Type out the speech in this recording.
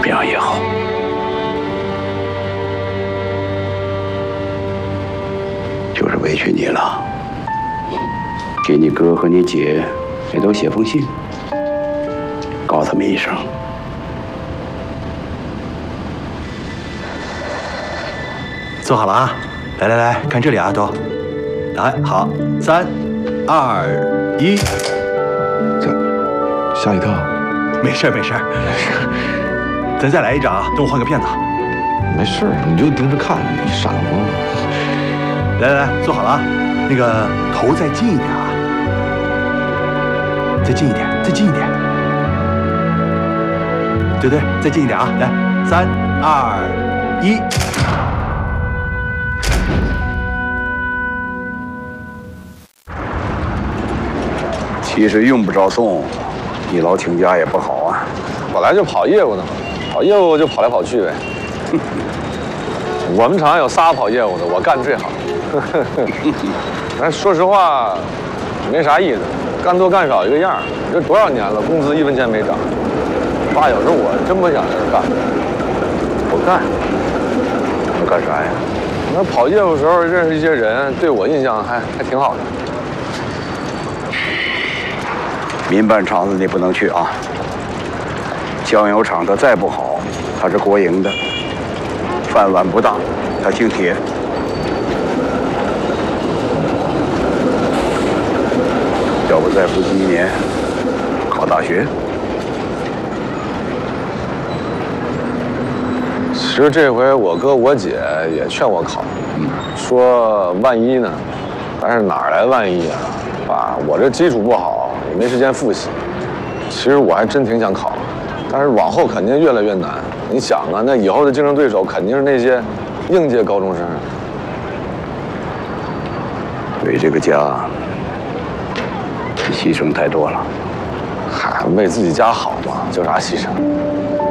这样也好。就是委屈你了，给你哥和你姐也都写封信，告他们一声。 坐好了啊！来来来，看这里啊，都。来，好，3、2、1。 吓一跳。 没事没事，咱再来一张啊，等我换个片子。 没事，你就盯着看，你傻吗？ 来来来，坐好了啊，那个头再近一点啊，再近一点，再近一点。对对，再近一点啊！来，3、2、1。 其实用不着送，一劳请假也不好啊。 本来就跑业务的嘛，跑业务就跑来跑去呗。我们厂有仨跑业务的，我干最好。但说实话，没啥意思，干多干少一个样。这多少年了，工资1分钱没涨。爸，有时候我真不想在这干。 不干？那干啥呀？ 那跑业务的时候认识一些人，对我印象还挺好的。 民办厂子你不能去啊。酱油厂它再不好，它是国营的，饭碗不大，它姓铁。要不再复习1年，考大学。 其实这回我哥我姐也劝我考，说万一呢？但是哪来万一啊？爸，我这基础不好，也没时间复习。其实我还真挺想考，但是往后肯定越来越难。你想啊，那以后的竞争对手肯定是那些应届高中生。 为这个家，牺牲太多了。 嗨，为自己家好嘛，叫啥牺牲？